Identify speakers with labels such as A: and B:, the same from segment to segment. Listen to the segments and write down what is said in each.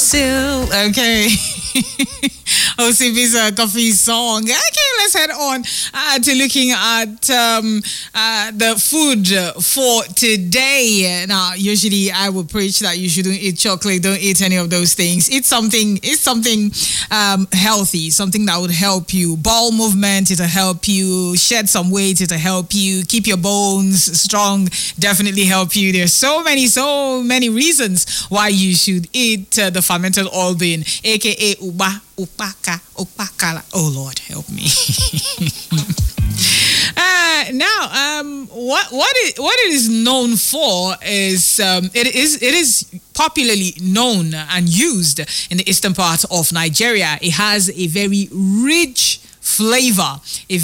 A: Brazil. Okay. OCB's coffee song. Okay, let's head on to looking at the food for today. Now, usually I would preach that you shouldn't eat chocolate, don't eat any of those things. Eat something healthy, something that would help you. Bowel movement, it'll help you. Shed some weight, it'll help you. Keep your bones strong, definitely help you. There's so many reasons why you should eat the fermented oil bean, aka uba, upaka. Oh Lord, help me. What it is known for is it is popularly known and used in the eastern part of Nigeria. It has a very rich flavor,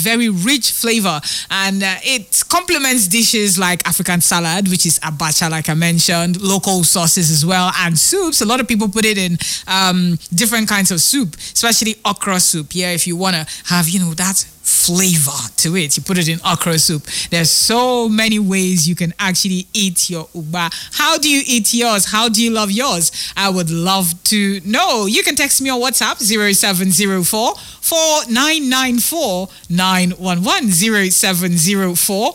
A: and it complements dishes like African salad, which is abacha, like I mentioned, local sauces as well, and soups. A lot of people put it in different kinds of soup, especially okra soup. Yeah, if you want to have, that flavor to it, you put it in okra soup. There's so many ways you can actually eat your uba. How do you eat yours? How do you love yours? I would love to know. You can text me on WhatsApp 0704 4994 911 0704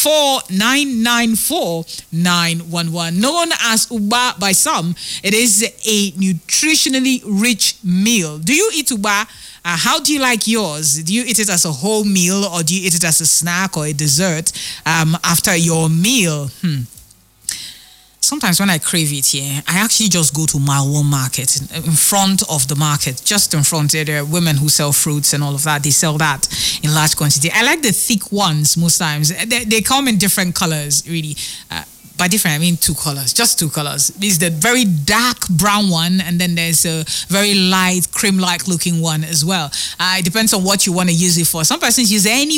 A: 4994 911. Known as uba by some, it is a nutritionally rich meal. Do you eat uba? How do you like yours? Do you eat it as a whole meal, or do you eat it as a snack or a dessert after your meal? Sometimes when I crave it, I actually just go to my own market, in front of the market, just in front there are women who sell fruits and all of that. They sell that in large quantity. I like the thick ones most times. They come in different colors, really. By different, I mean just two colors. There's the very dark brown one, and then there's a very light cream-like looking one as well. It depends on what you want to use it for. Some persons use any